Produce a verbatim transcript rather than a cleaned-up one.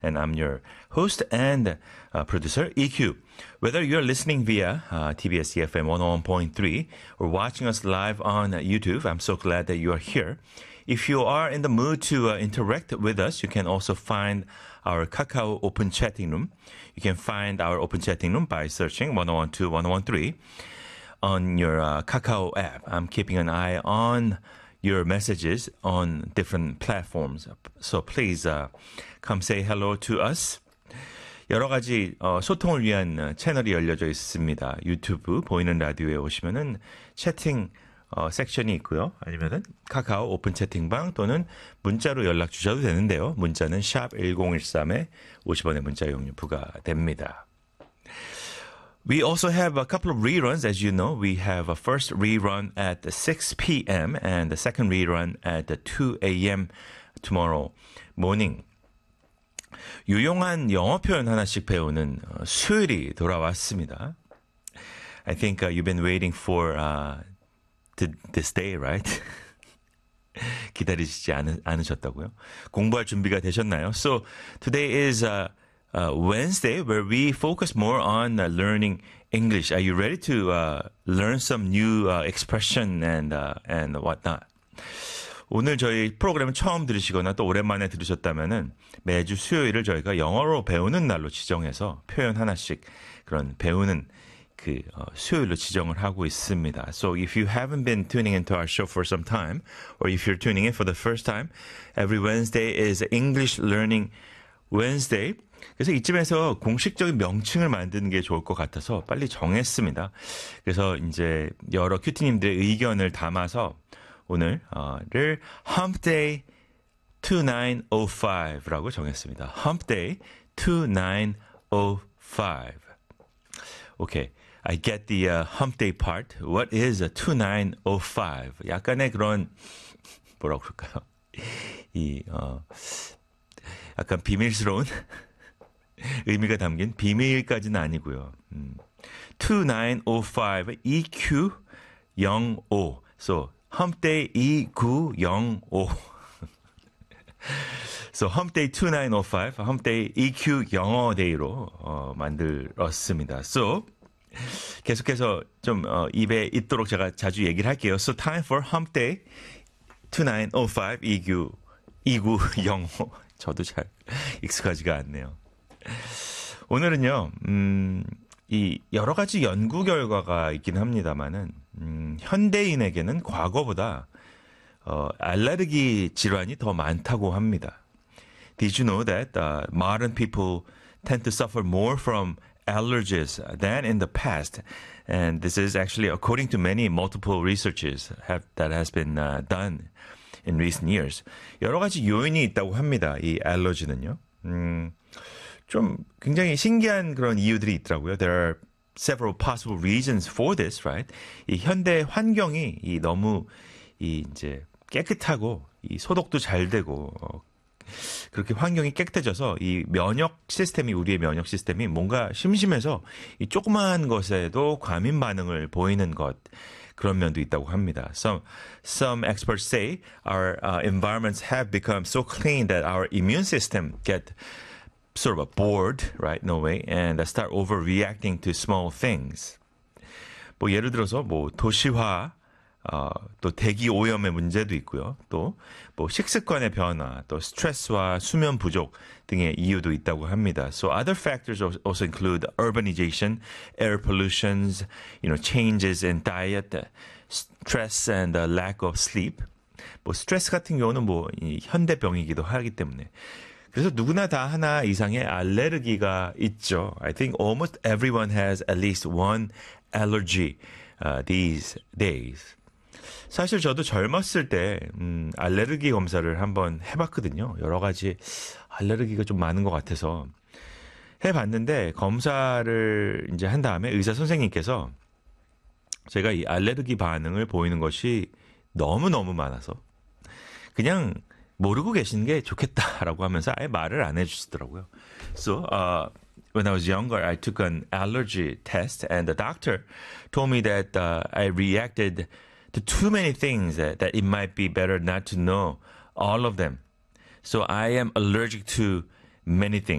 And I'm your host and uh, producer, E Q. Whether you're listening via uh, T B S E F M one oh one point three or watching us live on uh, YouTube, I'm so glad that you are here. If you are in the mood to uh, interact with us, you can also find our Kakao Open Chatting Room. You can find our Open Chatting Room by searching one oh one two, one oh one three on your uh, Kakao app. I'm keeping an eye on your messages on different platforms. So please uh, come say hello to us. 여러 가지 어, 소통을 위한 채널이 열려져 있습니다. 유튜브 보이는 라디오에 오시면은 채팅 어, 섹션이 있고요. 아니면은 카카오 오픈 채팅방 또는 문자로 연락 주셔도 되는데요. 문자는 샵 일공일삼에 오십 원의 문자 이용료 부과됩니다. We also have a couple of reruns, as you know. We have a first rerun at six p.m. and the second rerun at two a.m. tomorrow morning. 유용한 영어 표현 하나씩 배우는 어, 수요일이 돌아왔습니다. I think uh, you've been waiting for uh, to, this day, right? 기다리시지 않으, 않으셨다고요? 공부할 준비가 되셨나요? So today is uh, uh, Wednesday, where we focus more on uh, learning English. Are you ready to uh, learn some new uh, expression and uh, and whatnot? 오늘 저희 프로그램을 처음 들으시거나 또 오랜만에 들으셨다면은 매주 수요일을 저희가 영어로 배우는 날로 지정해서 표현 하나씩 그런 배우는 그 어, 수요일로 지정을 하고 있습니다. So if you haven't been tuning into our show for some time, or if you're tuning in for the first time, every Wednesday is English Learning Wednesday. 그래서 이쯤에서 공식적인 명칭을 만드는 게 좋을 것 같아서 빨리 정했습니다. 그래서 이제 여러 큐티님들의 의견을 담아서 오늘을 Hump Day 이천구백오라고 정했습니다. Hump Day 이천구백오. Okay, I get the uh, Hump Day part. What is a 이천구백오? 약간의 그런 뭐라고 그럴까요? 이 어, 약간 비밀스러운 의미가 담긴 비밀까지는 아니고요. 음, 이천구백오, E Q 영오. So Hump Day 이천구백오. So Hump Day 이천구백오, Hump Day E Q 영어 데이로 어, 만들었습니다. So 계속해서 좀 어, 입에 있도록 제가 자주 얘기를 할게요. So time for Hump Day 이천구백오, E Q 이천구백오. 저도 잘 익숙하지가 않네요. 오늘은요, 음, 이 여러 가지 연구 결과가 있긴 합니다만은 음, 현대인에게는 과거보다 어, 알레르기 질환이 더 많다고 합니다. Did you know that uh, modern people tend to suffer more from allergies than in the past? And this is actually according to many multiple researches have, that has been uh, done in recent years. 여러 가지 요인이 있다고 합니다. 이 알러지는요. 음, 좀 굉장히 신기한 그런 이유들이 있더라고요. There are several possible reasons for this, right? 이 현대 환경이 이 너무 이 이제 깨끗하고 이 소독도 잘 되고 어, 그렇게 환경이 깨끗해져서 이 면역 시스템이 우리의 면역 시스템이 뭔가 심심해서 이 조그마한 것에도 과민 반응을 보이는 것 그런 면도 있다고 합니다. Some some experts say our uh, environments have become so clean that our immune system get sort of bored, right, in a way, and start overreacting to small things. 뭐 예를 들어서 뭐 도시화, 어, 또 대기 오염의 문제도 있고요. 또 뭐 식습관의 변화, 또 스트레스와 수면 부족 등의 이유도 있다고 합니다. So other factors also include urbanization, air pollutions, you know, changes in diet, stress and the lack of sleep. 뭐 스트레스 같은 경우는 뭐 이 현대병이기도 하기 때문에. 그래서 누구나 다 하나 이상의 알레르기가 있죠. I think almost everyone has at least one allergy uh, these days. 사실 저도 젊었을 때 음, 알레르기 검사를 한번 해봤거든요. 여러 가지 알레르기가 좀 많은 것 같아서 해봤는데 검사를 이제 한 다음에 의사 선생님께서 제가 이 알레르기 반응을 보이는 것이 너무너무 많아서 그냥 모르고 계시는 게 좋겠다라고 하면서 아예 말을 안 해주시더라고요. So, uh, when I was younger, I took an allergy test and the doctor told me that uh, I reacted to too many things that, that it might be better not to know all of them. So I am allergic to many things.